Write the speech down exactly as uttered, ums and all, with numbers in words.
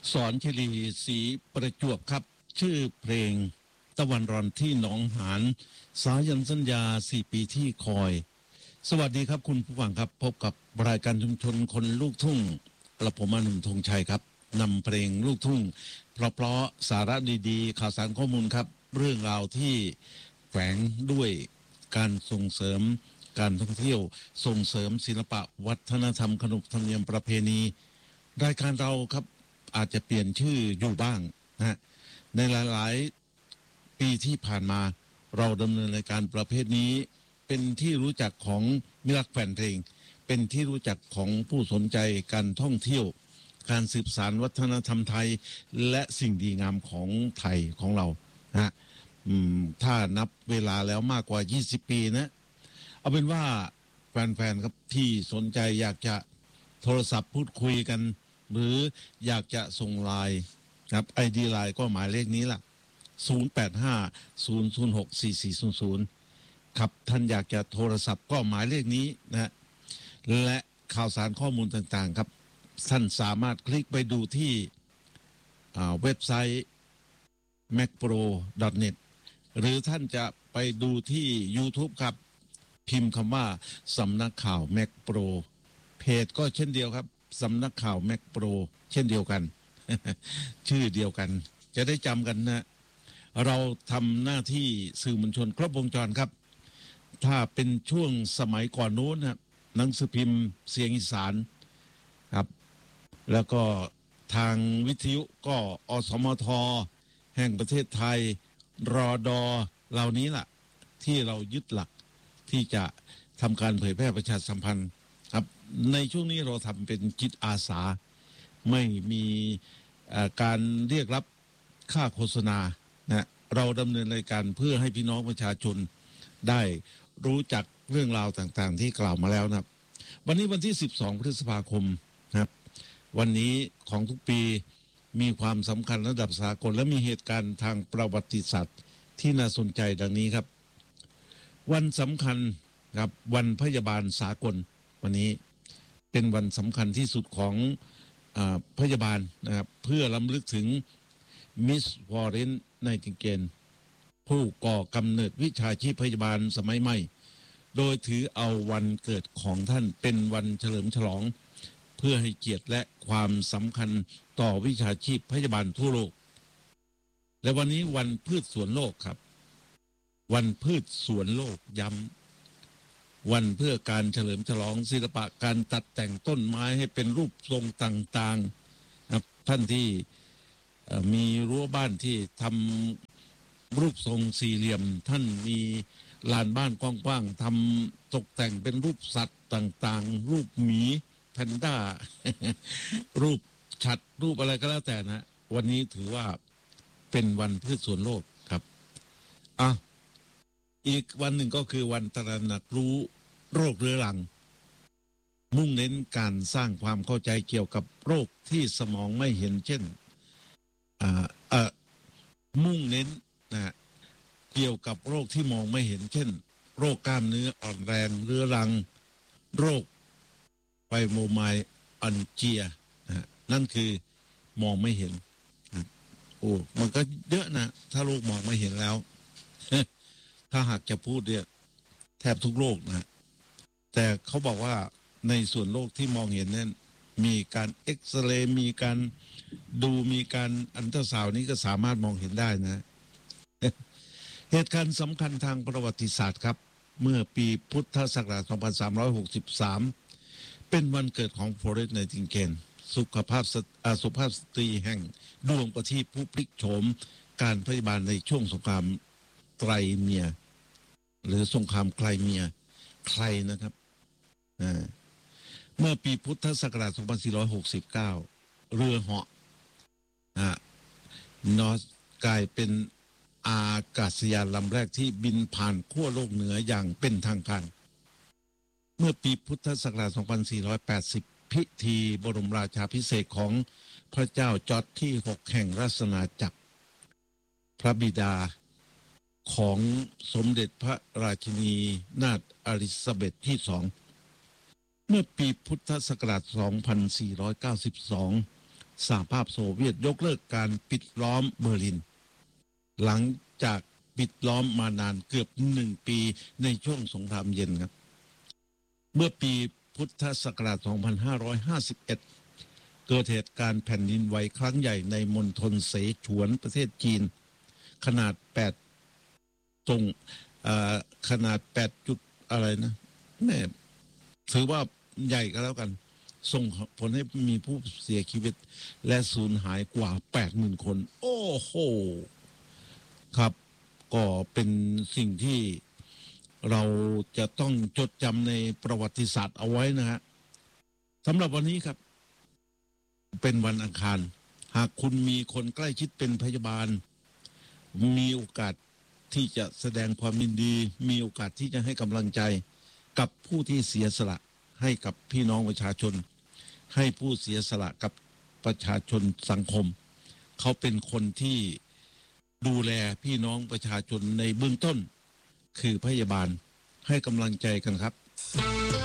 สอนชลีศรีประจวบครับชื่อเพลงตะวันรอนที่หนองหานสายันสัญญาสี่ปีที่คอยสวัสดีครับคุณผู้ฟังครับพบกับรายการชุมชนคนลูกทุ่งกระผมอนุ่มธงชัยครับนำเพลงลูกทุ่งเพราะๆสาระดีๆข่าวสารข้อมูลครับเรื่องราวที่แฝงด้วยการส่งเสริมการท่องเที่ยวส่งเสริมศิลปะวัฒนธรรมขนบธรรมเนียมประเพณีรายการเราครับอาจจะเปลี่ยนชื่ออยู่บ้างนะในหลายๆปีที่ผ่านมาเราดำเนินรายการประเภทนี้เป็นที่รู้จักของมิตรแฟนเพลงเป็นที่รู้จักของผู้สนใจการท่องเที่ยวการสืบสานวัฒนธรรมไทยและสิ่งดีงามของไทยของเรานะถ้านับเวลาแล้วมากกว่ายี่สิบปีนะเอาเป็นว่าแฟนๆครับที่สนใจอยากจะโทรศัพท์พูดคุยกันหรืออยากจะส่งไลน์ครับไอดีไลน์ก็หมายเลขนี้ล่ะศูนย์ แปด ห้า ศูนย์ ศูนย์ หก สี่ สี่ ศูนย์ ศูนย์ครับท่านอยากจะโทรศัพท์ก็หมายเลขนี้นะและข่าวสารข้อมูลต่างๆครับท่านสามารถคลิกไปดูที่เว็บไซต์ แม็กโปร ดอท เน็ต หรือท่านจะไปดูที่ YouTube ครับพิมพ์คำว่าสำนักข่าวแม็กโปรเพจก็เช่นเดียวครับสำนักข่าวแม็กโปรเช่นเดียวกัน ชื่อเดียวกันจะได้จำกันนะเราทำหน้าที่สื่อมวลชนครบวงจรครับถ้าเป็นช่วงสมัยก่อนโน้นนะหนังสือพิมพ์เสียงอีสานครับแล้วก็ทางวิทยุก็อสมทแห่งประเทศไทยรอดอเหล่านี้ล่ะที่เรายึดหลักที่จะทำการเผยแพร่ประชาสัมพันธ์ครับในช่วงนี้เราทำเป็นจิตอาสาไม่มีการเรียกรับค่าโฆษณานะเราดำเนินรายการเพื่อให้พี่น้องประชาชนได้รู้จักเรื่องราวต่างๆที่กล่าวมาแล้วนะครับวันนี้วันที่สิบสองพฤษภาคมนะครับวันนี้ของทุกปีมีความสำคัญระดับสากลและมีเหตุการณ์ทางประวัติศาสตร์ที่น่าสนใจดังนี้ครับวันสำคัญครับวันพยาบาลสากลวันนี้เป็นวันสำคัญที่สุดของอ่าพยาบาลนะครับเพื่อรำลึกถึงมิสวอร์เรนไนติงเกลผู้ก่อกำเนิดวิชาชีพพยาบาลสมัยใหม่โดยถือเอาวันเกิดของท่านเป็นวันเฉลิมฉลองเพื่อให้เกียรติและความสำคัญต่อวิชาชีพพยาบาลทั่วโลกและวันนี้วันพืชสวนโลกครับวันพืชสวนโลกย้ำวันเพื่อการเฉลิมฉลองศิลปะการตัดแต่งต้นไม้ให้เป็นรูปทรงต่างๆครับท่านที่มีรั้วบ้านที่ทำรูปทรงสี่เหลี่ยมท่านมีลานบ้านกว้างๆทำตกแต่งเป็นรูปสัตว์ต่างๆรูปหมีแพนด้า รูปฉัตรรูปอะไรก็แล้วแต่นะวันนี้ถือว่าเป็นวันพืชสวนโลกครับอ่ะอีกวันหนึ่งก็คือวันตระหนักรู้โรคเรื้อรังมุ่งเน้นการสร้างความเข้าใจเกี่ยวกับโรคที่สมองไม่เห็นเช่นอ่าเอ่อมุ่งเน้นนะเกี่ยวกับโรคที่มองไม่เห็นเช่นโรคกล้ามเนื้ออ่อนแรงเรื้อรังโรคไฟโมไมอันเจียนะนั่นคือมองไม่เห็นโอ้มันก็เยอะนะถ้าโรคมองไม่เห็นแล้ว ถ้าหากจะพูดเนี่ยแทบทุกโรคนะแต่เขาบอกว่าในส่วนโรคที่มองเห็นนั้นมีการเอ็กซเรย์มีการดูมีการอัลตราซาวน์นี้ก็สามารถมองเห็นได้นะ เหตุการณ์สำคัญทางประวัติศาสตร์ครับเมื่อปีพุทธศักราชสองพันสามร้อยหกสิบสามเป็นวันเกิดของฟลอเรนซ์ ไนติงเกลสุขภาพสุภาพสตรีแห่งดวงประทีปผู้พลิกโฉมการพยาบาลในช่วงสงครามไครเมียหรือสงครามไครเมียใครนะครับเมื่อปีพุทธศักราชสองพันสี่ร้อยหกสิบเก้าเรือเหาะนอสกลายเป็นอากาศยานลำแรกที่บินผ่านขั้วโลกเหนืออย่างเป็นทางการเมื่อปีพุทธศักราชสองพันสี่ร้อยแปดสิบพิธีบรมราชาภิเษกของพระเจ้าจอร์จที่หกแห่งราชอาณาจักรพระบิดาของสมเด็จพระราชินีนาถอลิซาเบธที่สองเมื่อปีพุทธศักราชสองพันสี่ร้อยเก้าสิบสองสหภาพโซเวียตยกเลิกการปิดล้อมเบอร์ลินหลังจากปิดล้อมมานานเกือบหนึ่งปีในช่วงสงครามเย็นครับเมื่อปีพุทธศักราช สองพันห้าร้อยห้าสิบเอ็ด เกิดเหตุการณ์แผ่นดินไหวครั้งใหญ่ในมณฑลเสฉวนประเทศจีนขนาดแปดตรงขนาดแปดจุดอะไรนะแม่ถือว่าใหญ่ก็แล้วกันส่งผลให้มีผู้เสียชีวิตและสูญหายกว่า แปดหมื่น คนโอ้โหครับก็เป็นสิ่งที่เราจะต้องจดจำในประวัติศาสตร์เอาไว้นะฮะสำหรับวันนี้ครับเป็นวันอังคารหากคุณมีคนใกล้ชิดเป็นพยาบาลมีโอกาสที่จะแสดงความยินดีมีโอกาสที่จะให้กำลังใจกับผู้ที่เสียสละให้กับพี่น้องประชาชนให้ผู้เสียสละกับประชาชนสังคมเขาเป็นคนที่ดูแลพี่น้องประชาชนในเบื้องต้นคือพยาบาลให้กำลังใจกันครับ